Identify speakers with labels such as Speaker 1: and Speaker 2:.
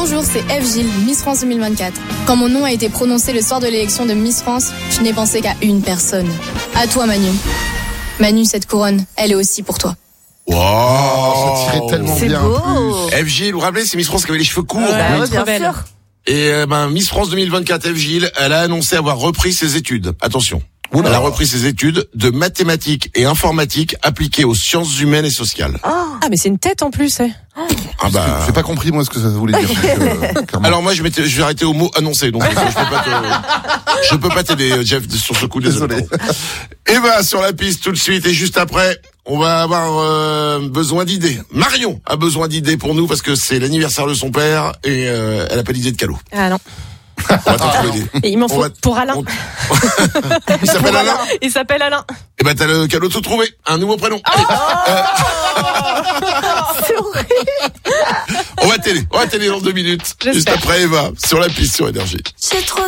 Speaker 1: Bonjour, c'est Eve Gilles, Miss France 2024. Quand mon nom a été prononcé le soir de l'élection de Miss France, je n'ai pensé qu'à une personne. À toi, Manu. Manu, cette couronne, elle est aussi pour toi.
Speaker 2: Wow,
Speaker 3: ça tirait tellement
Speaker 4: C'est
Speaker 3: bien.
Speaker 4: beau.
Speaker 3: En plus.
Speaker 2: Eve Gilles, vous vous rappelez, c'est Miss France qui avait les cheveux courts.
Speaker 4: Bah,
Speaker 1: oui,
Speaker 4: bien
Speaker 1: trop belle.
Speaker 4: sûr.
Speaker 2: Et Miss France 2024, Eve Gilles, elle a annoncé avoir repris ses études. Attention. Elle a repris ses études de mathématiques et informatique appliquées aux sciences humaines et sociales.
Speaker 5: Ah, mais c'est une tête en plus, hein.
Speaker 2: Ah bah.
Speaker 3: J'ai pas compris moi ce que ça voulait dire. Clairement.
Speaker 2: Alors moi je vais arrêter au mot annoncé, donc je peux pas t'aider, Jeff, sur ce coup.
Speaker 3: Désolé.
Speaker 2: Et bah sur la piste tout de suite et juste après, on va avoir besoin d'idées. Marion a besoin d'idées pour nous parce que c'est l'anniversaire de son père et elle a pas d'idée de cadeau.
Speaker 5: Ah non.
Speaker 2: On va t'en trouver des.
Speaker 5: Et il m'en
Speaker 2: On
Speaker 5: faut
Speaker 2: va-
Speaker 5: pour Alain.
Speaker 2: Il s'appelle Alain.
Speaker 5: Il s'appelle Alain.
Speaker 2: Et ben t'as le cadeau tout trouvé, un nouveau prénom. Allez.
Speaker 4: C'est horrible.
Speaker 2: On va télé dans 2 minutes.
Speaker 5: J'espère.
Speaker 2: Juste après Eva sur la piste sur Énergie.
Speaker 1: C'est trop